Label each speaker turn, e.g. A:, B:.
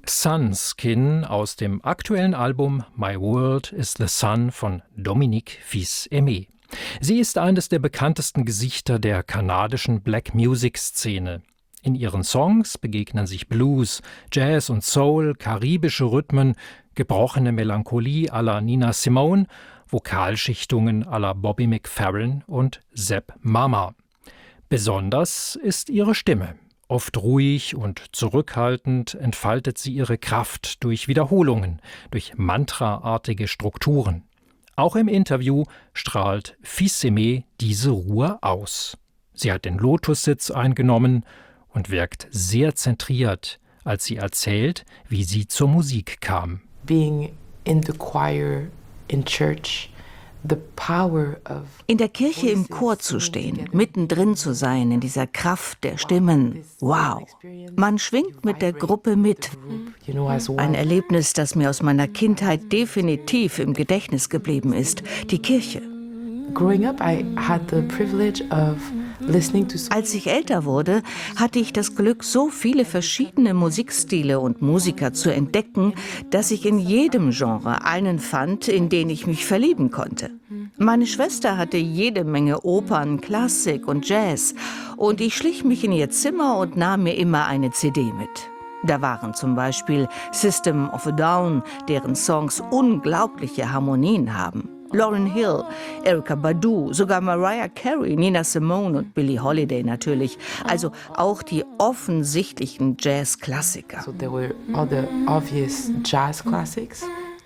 A: Sunskin aus dem aktuellen Album My World is the Sun von Dominique Fils-Aimé. Sie ist eines der bekanntesten Gesichter der kanadischen Black-Music-Szene. In ihren Songs begegnen sich Blues, Jazz und Soul, karibische Rhythmen, gebrochene Melancholie à la Nina Simone, Vokalschichtungen à la Bobby McFerrin und Sepp Mama. Besonders ist ihre Stimme. Oft ruhig und zurückhaltend entfaltet sie ihre Kraft durch Wiederholungen, durch mantraartige Strukturen. Auch im Interview strahlt Fils-Aimé diese Ruhe aus. Sie hat den Lotussitz eingenommen und wirkt sehr zentriert, als sie erzählt, wie sie zur Musik kam.
B: Being in the choir in church.
C: In der Kirche im Chor zu stehen, mittendrin zu sein in dieser Kraft der Stimmen. Wow! Man schwingt mit der Gruppe mit. Ein Erlebnis, das mir aus meiner Kindheit definitiv im Gedächtnis geblieben ist. Die Kirche. Als ich älter wurde, hatte ich das Glück, so viele verschiedene Musikstile und Musiker zu entdecken, dass ich in jedem Genre einen fand, in den ich mich verlieben konnte. Meine Schwester hatte jede Menge Opern, Klassik und Jazz und ich schlich mich in ihr Zimmer und nahm mir immer eine CD mit. Da waren zum Beispiel System of a Down, deren Songs unglaubliche Harmonien haben. Lauryn Hill, Erykah Badu, sogar Mariah Carey, Nina Simone und Billie Holiday natürlich. Also auch die offensichtlichen Jazz-Klassiker.
B: So there were all the obvious jazz classics.